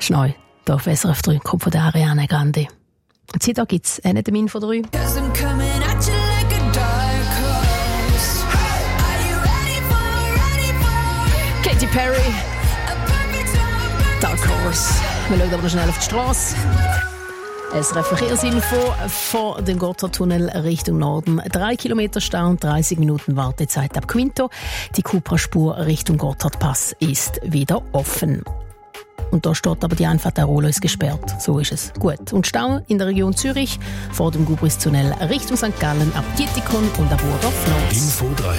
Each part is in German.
Schneu, hier auf SRF 3 kommt von der Ariana Grande. Und hier gibt es einen Termin von 3. Katy Perry, Dark Horse. Wir schauen aber noch schnell auf die Straße. SRF Verkehrsinfo von dem Gotthardtunnel Richtung Norden. 3 Kilometer Stau und 30 Minuten Wartezeit ab Quinto. Die Cupra-Spur Richtung Gotthardpass ist wieder offen. Und da steht aber die Einfahrt der Rolo ist gesperrt. So ist es. Gut. Und Stau in der Region Zürich vor dem Gubristunnel Richtung St. Gallen ab Dietikon und ab Burdorf-Nord. Info 3.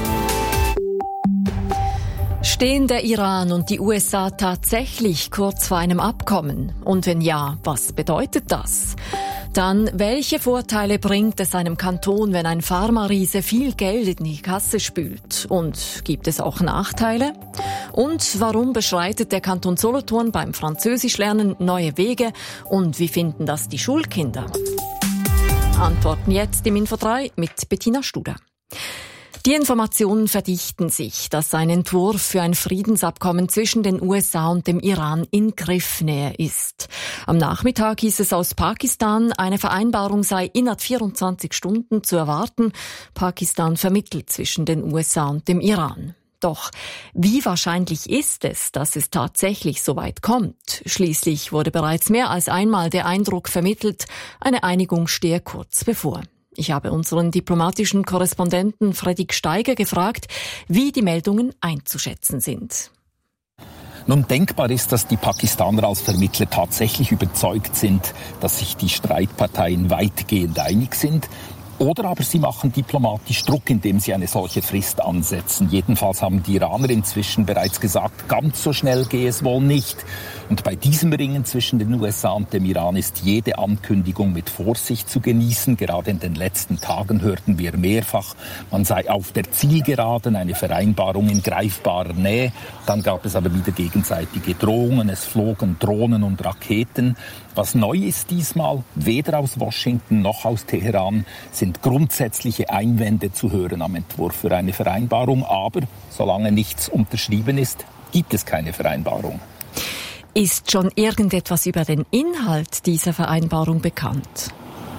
Stehen der Iran und die USA tatsächlich kurz vor einem Abkommen? Und wenn ja, was bedeutet das? Dann, welche Vorteile bringt es einem Kanton, wenn ein Pharma-Riese viel Geld in die Kasse spült? Und gibt es auch Nachteile? Und warum beschreitet der Kanton Solothurn beim Französischlernen neue Wege? Und wie finden das die Schulkinder? Antworten jetzt im Info 3 mit Bettina Studer. Die Informationen verdichten sich, dass ein Entwurf für ein Friedensabkommen zwischen den USA und dem Iran in Griffnähe ist. Am Nachmittag hieß es aus Pakistan, eine Vereinbarung sei innerhalb 24 Stunden zu erwarten. Pakistan vermittelt zwischen den USA und dem Iran. Doch wie wahrscheinlich ist es, dass es tatsächlich so weit kommt? Schließlich wurde bereits mehr als einmal der Eindruck vermittelt, eine Einigung stehe kurz bevor. Ich habe unseren diplomatischen Korrespondenten Fredrik Steiger gefragt, wie die Meldungen einzuschätzen sind. Nun, denkbar ist, dass die Pakistaner als Vermittler tatsächlich überzeugt sind, dass sich die Streitparteien weitgehend einig sind. Oder aber sie machen diplomatisch Druck, indem sie eine solche Frist ansetzen. Jedenfalls haben die Iraner inzwischen bereits gesagt, ganz so schnell gehe es wohl nicht. Und bei diesem Ringen zwischen den USA und dem Iran ist jede Ankündigung mit Vorsicht zu genießen. Gerade in den letzten Tagen hörten wir mehrfach, man sei auf der Zielgeraden, eine Vereinbarung in greifbarer Nähe. Dann gab es aber wieder gegenseitige Drohungen, es flogen Drohnen und Raketen. Was neu ist diesmal, weder aus Washington noch aus Teheran, sind grundsätzliche Einwände zu hören am Entwurf für eine Vereinbarung. Aber solange nichts unterschrieben ist, gibt es keine Vereinbarung. Ist schon irgendetwas über den Inhalt dieser Vereinbarung bekannt?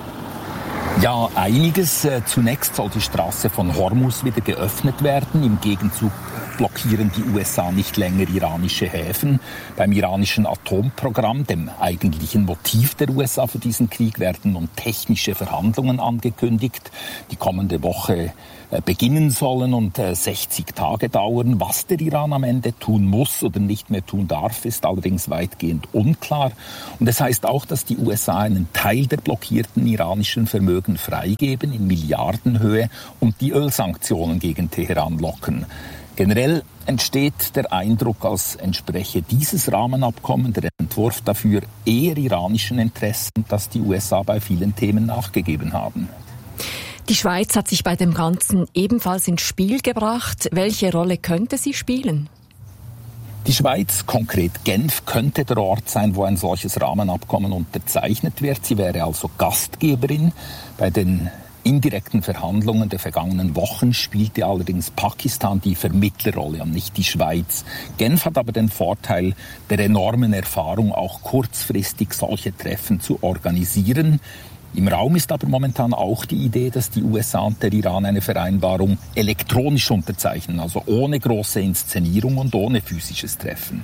Ja, einiges. Zunächst soll die Straße von Hormuz wieder geöffnet werden. Im Gegenzug blockieren die USA nicht länger iranische Häfen. Beim iranischen Atomprogramm, dem eigentlichen Motiv der USA für diesen Krieg, werden nun technische Verhandlungen angekündigt, die kommende Woche beginnen sollen und 60 Tage dauern. Was der Iran am Ende tun muss oder nicht mehr tun darf, ist allerdings weitgehend unklar. Und es heißt auch, dass die USA einen Teil der blockierten iranischen Vermögen freigeben in Milliardenhöhe und die Ölsanktionen gegen Teheran lockern. Generell entsteht der Eindruck, als entspreche dieses Rahmenabkommen, der Entwurf dafür, eher iranischen Interessen, dass die USA bei vielen Themen nachgegeben haben. Die Schweiz hat sich bei dem Ganzen ebenfalls ins Spiel gebracht. Welche Rolle könnte sie spielen? Die Schweiz, konkret Genf, könnte der Ort sein, wo ein solches Rahmenabkommen unterzeichnet wird. Sie wäre also Gastgeberin. Bei den indirekten Verhandlungen der vergangenen Wochen spielte allerdings Pakistan die Vermittlerrolle und nicht die Schweiz. Genf hat aber den Vorteil der enormen Erfahrung, auch kurzfristig solche Treffen zu organisieren. Im Raum ist aber momentan auch die Idee, dass die USA und der Iran eine Vereinbarung elektronisch unterzeichnen, also ohne große Inszenierung und ohne physisches Treffen.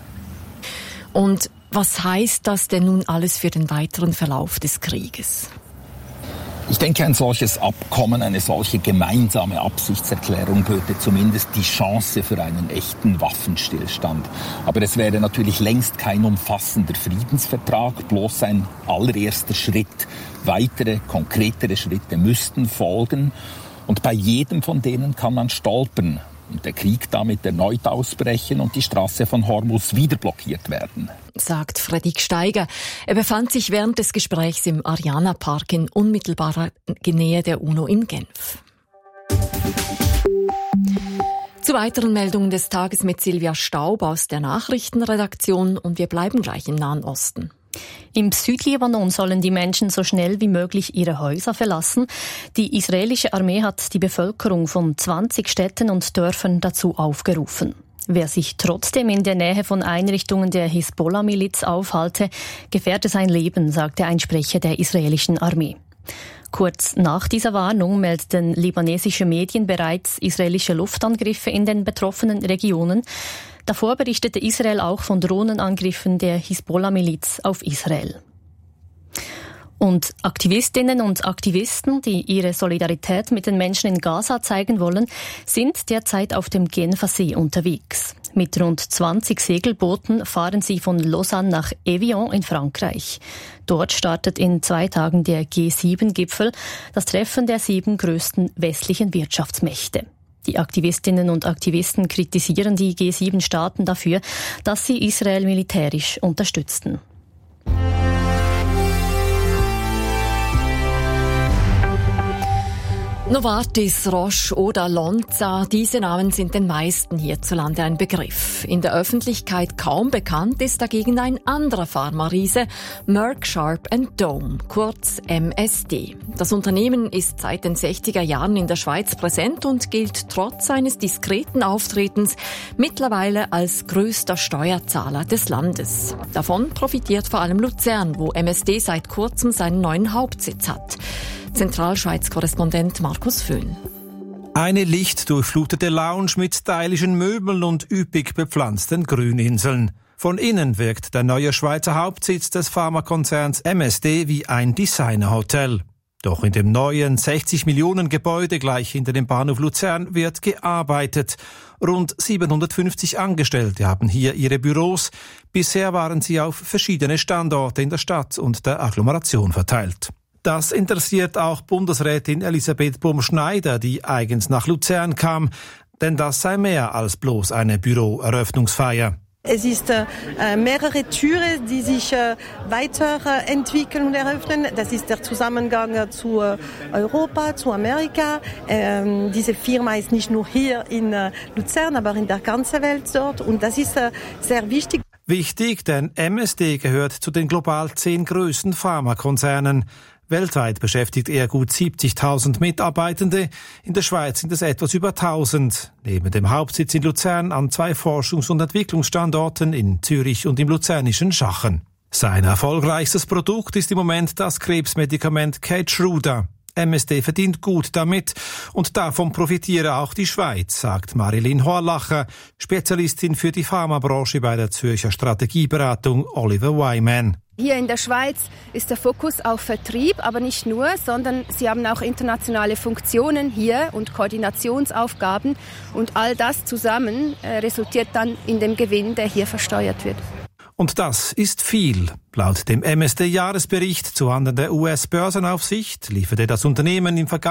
Und was heißt das denn nun alles für den weiteren Verlauf des Krieges? Ich denke, ein solches Abkommen, eine solche gemeinsame Absichtserklärung böte zumindest die Chance für einen echten Waffenstillstand. Aber es wäre natürlich längst kein umfassender Friedensvertrag, bloß ein allererster Schritt. Weitere, konkretere Schritte müssten folgen. Und bei jedem von denen kann man stolpern und der Krieg damit erneut ausbrechen und die Straße von Hormuz wieder blockiert werden. Sagt Fredrik Steiger. Er befand sich während des Gesprächs im Ariana Park in unmittelbarer Nähe der UNO in Genf. Zu weiteren Meldungen des Tages mit Silvia Staub aus der Nachrichtenredaktion und wir bleiben gleich im Nahen Osten. Im Südlibanon sollen die Menschen so schnell wie möglich ihre Häuser verlassen. Die israelische Armee hat die Bevölkerung von 20 Städten und Dörfern dazu aufgerufen. Wer sich trotzdem in der Nähe von Einrichtungen der Hisbollah-Miliz aufhalte, gefährde sein Leben, sagte ein Sprecher der israelischen Armee. Kurz nach dieser Warnung meldeten libanesische Medien bereits israelische Luftangriffe in den betroffenen Regionen. Davor berichtete Israel auch von Drohnenangriffen der Hisbollah-Miliz auf Israel. Und Aktivistinnen und Aktivisten, die ihre Solidarität mit den Menschen in Gaza zeigen wollen, sind derzeit auf dem Genfer See unterwegs. Mit rund 20 Segelbooten fahren sie von Lausanne nach Evian in Frankreich. Dort startet in 2 Tagen der G7-Gipfel, das Treffen der 7 größten westlichen Wirtschaftsmächte. Die Aktivistinnen und Aktivisten kritisieren die G7-Staaten dafür, dass sie Israel militärisch unterstützten. Novartis, Roche oder Lonza, diese Namen sind den meisten hierzulande ein Begriff. In der Öffentlichkeit kaum bekannt ist dagegen ein anderer Pharma-Riese, Merck Sharp & Dohme, kurz MSD. Das Unternehmen ist seit den 60er Jahren in der Schweiz präsent und gilt trotz seines diskreten Auftretens mittlerweile als größter Steuerzahler des Landes. Davon profitiert vor allem Luzern, wo MSD seit kurzem seinen neuen Hauptsitz hat. Zentralschweiz-Korrespondent Markus Föhn. Eine lichtdurchflutete Lounge mit stylischen Möbeln und üppig bepflanzten Grüninseln. Von innen wirkt der neue Schweizer Hauptsitz des Pharmakonzerns MSD wie ein Designerhotel. Doch in dem neuen 60-Millionen-Gebäude gleich hinter dem Bahnhof Luzern wird gearbeitet. Rund 750 Angestellte haben hier ihre Büros. Bisher waren sie auf verschiedene Standorte in der Stadt und der Agglomeration verteilt. Das interessiert auch Bundesrätin Elisabeth Bum-Schneider, die eigens nach Luzern kam, denn das sei mehr als bloß eine Büroeröffnungsfeier. Es ist mehrere Türen, die sich weiterentwickeln und eröffnen. Das ist der Zusammengang zu Europa, zu Amerika. Diese Firma ist nicht nur hier in Luzern, aber in der ganzen Welt dort. Und das ist sehr wichtig. Wichtig, denn MSD gehört zu den global 10 größten Pharmakonzernen. Weltweit beschäftigt er gut 70.000 Mitarbeitende. In der Schweiz sind es etwas über 1.000. Neben dem Hauptsitz in Luzern an 2 Forschungs- und Entwicklungsstandorten in Zürich und im luzernischen Schachen. Sein erfolgreichstes Produkt ist im Moment das Krebsmedikament Keytruda. MSD verdient gut damit und davon profitiere auch die Schweiz, sagt Marilyn Horlacher, Spezialistin für die Pharmabranche bei der Zürcher Strategieberatung Oliver Wyman. Hier in der Schweiz ist der Fokus auf Vertrieb, aber nicht nur, sondern sie haben auch internationale Funktionen hier und Koordinationsaufgaben. Und all das zusammen resultiert dann in dem Gewinn, der hier versteuert wird. Und das ist viel. Laut dem MSD-Jahresbericht zuhanden der US-Börsenaufsicht lieferte das Unternehmen im vergangenen